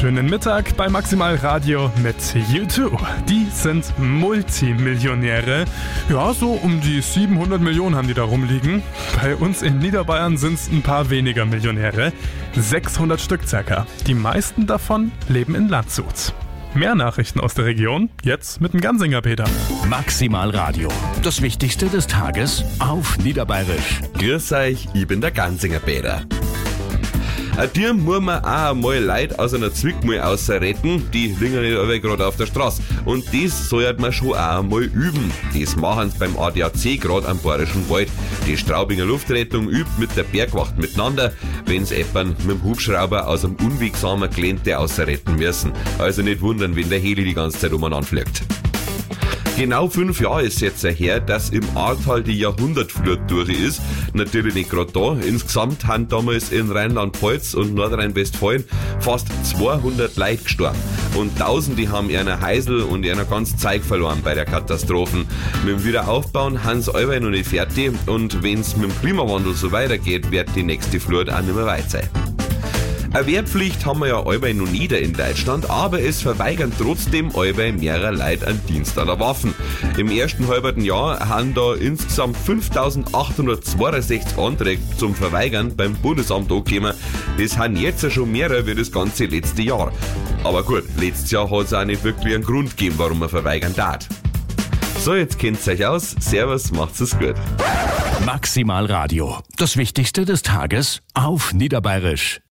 Schönen Mittag bei Maximal Radio mit U2. Die sind Multimillionäre. Ja, so um die 700 Millionen haben die da rumliegen. Bei uns in Niederbayern sind es ein paar weniger Millionäre. 600 Stück circa. Die meisten davon leben in Landshut. Mehr Nachrichten aus der Region, jetzt mit dem Gansinger Peter. Maximal Radio. Das Wichtigste des Tages auf Niederbayerisch. Grüß euch, ich bin der Gansinger Peter. Dir muss man auch einmal Leute aus einer Zwickmühle rausretten, die liegen nicht alle gerade auf der Straße. Und das sollte man schon auch einmal üben. Das machen sie beim ADAC gerade am Bayerischen Wald. Die Straubinger Luftrettung übt mit der Bergwacht miteinander, wenn sie jemanden mit dem Hubschrauber aus einem unwegsamen Gelände rausretten müssen. Also nicht wundern, wenn der Heli die ganze Zeit umeinander fliegt. Genau 5 Jahre ist jetzt her, dass im Ahrtal die Jahrhundertflut durch ist. Natürlich nicht gerade da. Insgesamt haben damals in Rheinland-Pfalz und Nordrhein-Westfalen fast 200 Leute gestorben. Und Tausende haben ihren Heisel und ihren ganzen Zeug verloren bei der Katastrophe. Mit dem Wiederaufbauen haben sie alle noch nicht fertig. Und wenn es mit dem Klimawandel so weitergeht, wird die nächste Flut auch nicht mehr weit sein. Eine Wehrpflicht haben wir ja allweil noch nie in Deutschland, aber es verweigern trotzdem allweil mehrere Leute einen Dienst an der Waffen. Im ersten halben Jahr haben da insgesamt 5.862 Anträge zum Verweigern beim Bundesamt angekommen. Das haben jetzt schon mehrere wie das ganze letzte Jahr. Aber gut, letztes Jahr hat es auch nicht wirklich einen Grund gegeben, warum man verweigern darf. So, jetzt kennt's euch aus. Servus, macht's es gut. Maximal Radio. Das Wichtigste des Tages auf Niederbayerisch.